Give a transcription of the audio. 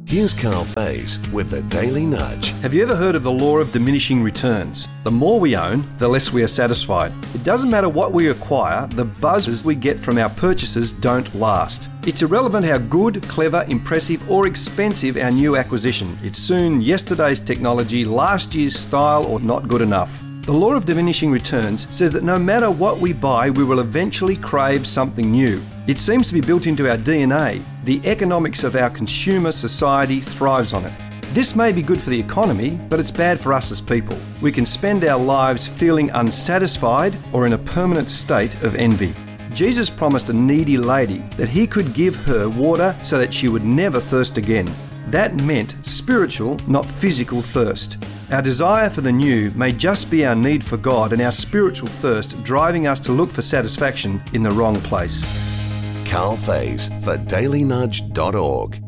Here's Carl Faze with the Daily Nudge. Have you ever heard of the law of diminishing returns? The more we own, the less we are satisfied. It doesn't matter what we acquire, the buzzes we get from our purchases don't last. It's irrelevant how good, clever, impressive or expensive our new acquisition. It's soon yesterday's technology, last year's style or not good enough. The law of diminishing returns says that no matter what we buy, we will eventually crave something new. It seems to be built into our DNA. The economics of our consumer society thrives on it. This may be good for the economy, but it's bad for us as people. We can spend our lives feeling unsatisfied or in a permanent state of envy. Jesus promised a needy lady that he could give her water so that she would never thirst again. That meant spiritual, not physical thirst. Our desire for the new may just be our need for God and our spiritual thirst driving us to look for satisfaction in the wrong place. Carl Faze for dailynudge.org.